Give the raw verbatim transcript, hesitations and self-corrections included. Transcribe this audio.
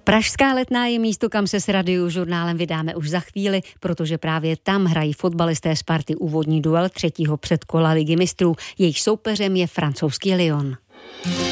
Pražská Letná je místo, kam se s Radiožurnálem vydáme už za chvíli, protože právě tam hrají fotbalisté Sparty úvodní duel třetího předkola Ligy mistrů. Jejich soupeřem je francouzský Lyon.